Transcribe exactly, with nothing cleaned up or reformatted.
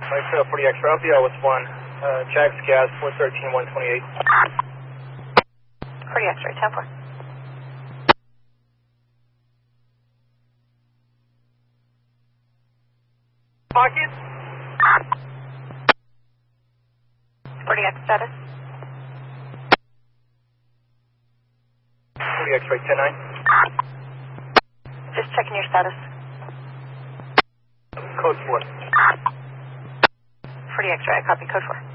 Mike Trail forty X-ray, Alpha West one, uh, Jack's gas, four thirteen, one twenty-eight. forty X-ray, ten four. Pocket? forty X status. forty X-ray, ten nine. Just checking your status. Code four. forty X-ray, I copy code four.